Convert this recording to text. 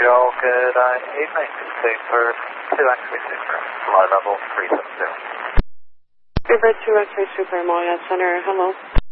Joel, good evening. Stay for 2 X-ray Super, flight level 370. River 2 X-ray Super, Moya Center, hello.